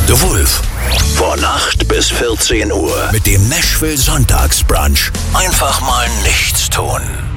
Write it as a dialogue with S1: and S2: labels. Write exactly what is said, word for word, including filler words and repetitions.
S1: The Wolf. Von acht bis vierzehn Uhr mit dem Nashville Sonntagsbrunch. Einfach mal nichts tun.